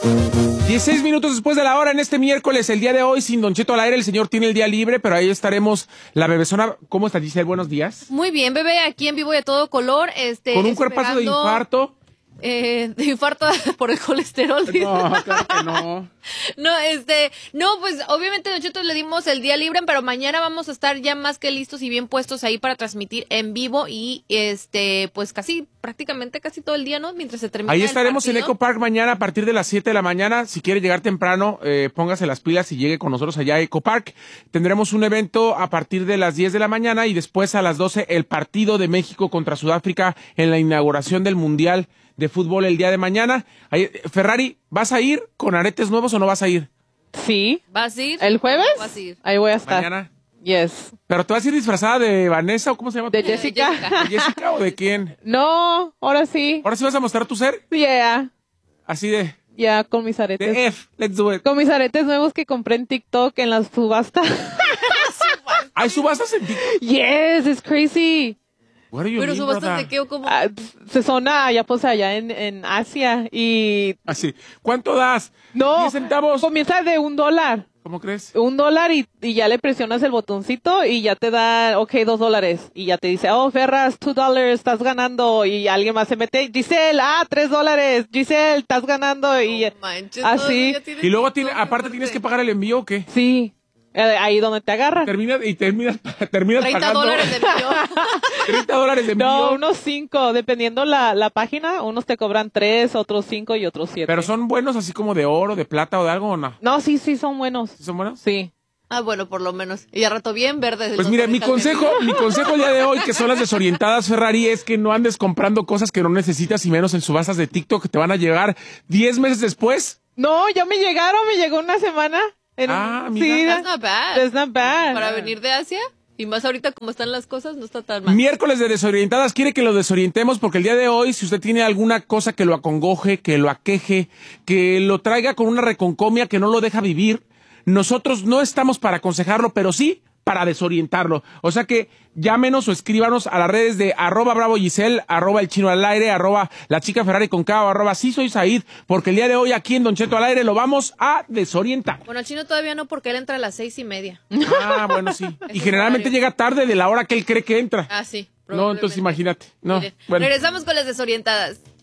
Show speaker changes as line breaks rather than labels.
16 minutos después de la hora en este miércoles, el día de hoy, sin Don Cheto al aire, el señor tiene el día libre, pero ahí estaremos la bebezona. ¿Cómo está, Giselle? Buenos días.
Muy bien, bebé, aquí en vivo y a todo color.
Con un cuerpazo de infarto.
De infarto por el colesterol.
No, claro que no.
No, pues obviamente nosotros le dimos el día libre, pero mañana vamos a estar ya más que listos y bien puestos ahí para transmitir en vivo y pues prácticamente casi todo el día, ¿no? Mientras se termina.
Ahí estaremos en Eco Park mañana a partir de las 7 de la mañana. Si quiere llegar temprano, póngase las pilas y llegue con nosotros allá a Eco Park. Tendremos un evento a partir de las 10 de la mañana y después a las 12 el partido de México contra Sudáfrica en la inauguración del Mundial de Fútbol el día de mañana. Ahí, Ferrari, ¿vas a ir con aretes nuevos o no vas a ir?
Sí.
¿Vas a ir?
¿El jueves?
¿Vas a ir?
Ahí voy a estar.
Mañana.
Yes.
¿Pero te vas a ir disfrazada de Vanessa o cómo se llama?
¿De Jessica?
¿De Jessica o de quién?
No, ahora sí.
¿Ahora sí vas a mostrar tu ser?
Yeah.
Así de...
Ya, con mis aretes.
De F, let's do it.
Con mis aretes nuevos que compré en TikTok en la subasta.
¿Hay subastas en TikTok?
Yes, it's crazy.
¿Pero subastas de qué o cómo?
Se son allá, pues allá en Asia y...
Así. ¿Cuánto das?
No,
10 centavos.
comienza de $1.
¿Cómo crees?
$1 y ya le presionas el botoncito y ya te da, $2. Y ya te dice, Ferras, $2, estás ganando. Y alguien más se mete, Giselle, $3. Giselle, estás ganando. Y
manches,
así.
Y luego aparte tienes que pagar el envío o qué?
Sí. Ahí donde te agarran.
Terminas
$30
pagando
de envío.
$30 de envío.
No, unos 5, dependiendo la página, unos te cobran 3, otros 5 y otros 7.
¿Pero son buenos así como de oro, de plata o de algo o no?
No, sí, son buenos.
¿Sí son buenos?
Sí.
Bueno, por lo menos. Y a rato bien verdes.
Pues mira, mi consejo el día de hoy, que son las desorientadas, Ferrari, es que no andes comprando cosas que no necesitas y menos en subastas de TikTok que te van a llegar 10 meses después.
No, ya me llegó una semana.
Mira.
Sí,
That's not bad.
That's not bad.
Para venir de Asia. Y más ahorita como están las cosas, no está tan mal.
Miércoles de desorientadas, quiere que lo desorientemos porque el día de hoy, si usted tiene alguna cosa que lo acongoje, que lo aqueje, que lo traiga con una reconcomia que no lo deja vivir, nosotros no estamos para aconsejarlo, pero sí para desorientarlo. O sea que llámenos o escríbanos a las redes de @bravogiselle, @elchinoalaire, @lachicaferrari con K, o @sí soy Said, porque el día de hoy aquí en Don Cheto al aire lo vamos a desorientar.
Bueno, el chino todavía no, porque él entra a las 6:30.
Bueno, sí. Y generalmente llega tarde de la hora que él cree que entra.
Sí.
No, entonces imagínate. No,
Mire,
bueno.
regresamos con las desorientadas.